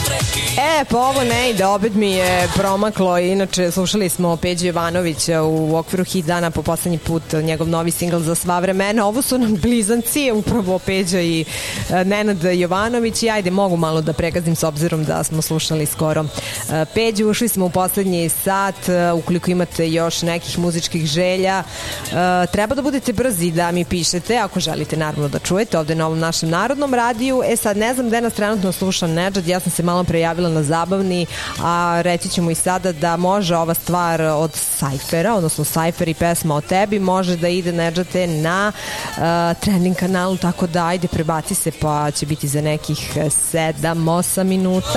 Pa ovo ne ide, opet mi je promaklo. Inače, slušali smo Peđu Jovanovića u okviru Hit dana po poslednji put, njegov novi singl Za sva vremena. Ovo su nam blizanci, upravo Peđa i Nenad Jovanović. I ajde, mogu malo da pregazim s obzirom da smo slušali skoro Peđu. Ušli smo u poslednji sat. Ukoliko imate još nekih muzičkih želja, treba da budete brzi da mi pišete, ako želite naravno da čujete ovde na ovom našem narodnom radiju. Sad ne znam gde nas trenutno sluša Nedžad, ja sam se malo prejavila na Zabavni, a reći ćemo i sada da može ova stvar od Sajfera, odnosno Sajfer i pesma O tebi, može da ide, Nedžate, na trending kanalu, tako da ajde, prebaci se, pa će biti za nekih 7-8 minuta.